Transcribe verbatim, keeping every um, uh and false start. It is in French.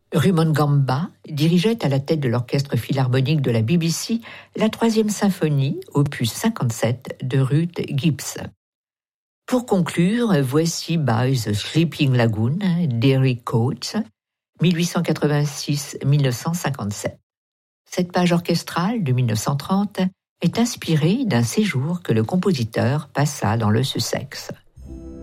Raymond Gamba dirigeait à la tête de l'orchestre philharmonique de la B B C la troisième symphonie, opus cinquante-sept, de Ruth Gibbs. Pour conclure, voici By the Sleeping Lagoon d'Eric Coates, dix-huit cent quatre-vingt-six à dix-neuf cent cinquante-sept. Cette page orchestrale de dix-neuf cent trente est inspirée d'un séjour que le compositeur passa dans le Sussex.